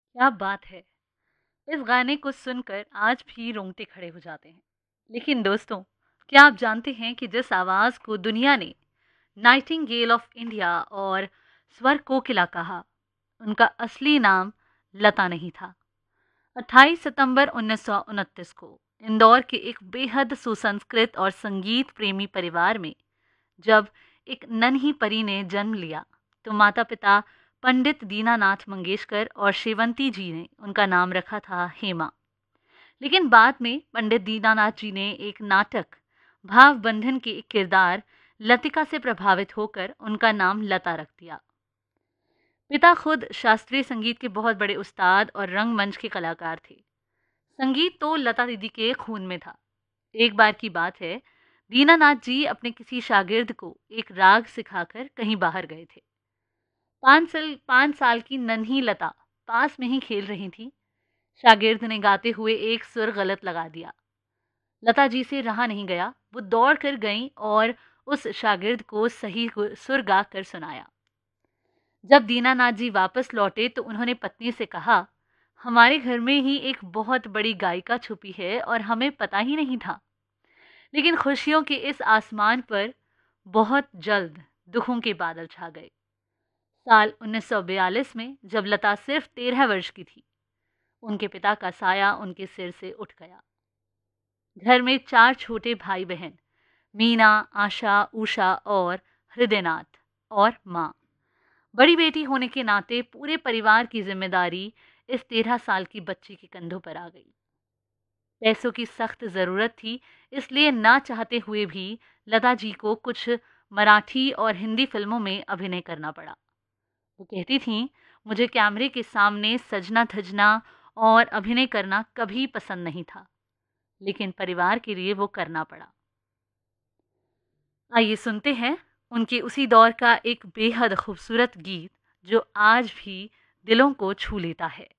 क्या बात है! इस गाने को सुनकर आज भी रोंगटे खड़े हो जाते हैं। लेकिन दोस्तों, क्या आप जानते हैं कि जिस आवाज़ को दुनिया ने नाइटिंगेल ऑफ इंडिया और स्वर कोकिला कहा, उनका असली नाम लता नहीं था। 28 सितंबर 1929 को इंदौर के एक बेहद सुसंस्कृत और संगीत प्रेमी परिवार में जब एक नन्ही परी ने जन्म लिया, तो माता-पिता पंडित दीनानाथ मंगेशकर और शेवंती जी ने उनका नाम रखा था हेमा। लेकिन बाद में पंडित दीनानाथ जी ने एक नाटक भाव बंधन के एक किरदार लतिका से प्रभावित होकर उनका नाम लता रख दिया। पिता खुद शास्त्रीय संगीत के बहुत बड़े उस्ताद और रंगमंच के कलाकार थे। संगीत तो लता दीदी के खून में था। एक बार की बात है, दीनानाथ जी अपने किसी शागिर्द को एक राग सिखाकर कहीं बाहर गए थे। 5 साल की नन्ही लता पास में ही खेल रही थी। शागिर्द ने गाते हुए एक सुर गलत लगा दिया। लता जी से रहा नहीं गया, वो दौड़ कर गईं और उस शागिर्द को सही सुर गा कर सुनाया। जब दीनानाथ जी वापस लौटे तो उन्होंने पत्नी से कहा, हमारे घर में ही एक बहुत बड़ी गायिका छुपी है और हमें पता ही नहीं था। लेकिन खुशियों के इस आसमान पर बहुत जल्द दुखों के बादल छा गए। साल 1942 में जब लता सिर्फ 13 वर्ष की थी, उनके पिता का साया उनके सिर से उठ गया। घर में 4 छोटे भाई बहन, मीना, आशा, उषा और हृदयनाथ और माँ। बड़ी बेटी होने के नाते पूरे परिवार की जिम्मेदारी इस 13 साल की बच्ची के कंधों पर आ गई। पैसों की सख्त ज़रूरत थी, इसलिए ना चाहते हुए भी लता जी को कुछ मराठी और हिंदी फिल्मों में अभिनय करना पड़ा। वो कहती थीं, मुझे कैमरे के सामने सजना धजना और अभिनय करना कभी पसंद नहीं था, लेकिन परिवार के लिए वो करना पड़ा। आइए सुनते हैं उनके उसी दौर का एक बेहद खूबसूरत गीत जो आज भी दिलों को छू लेता है।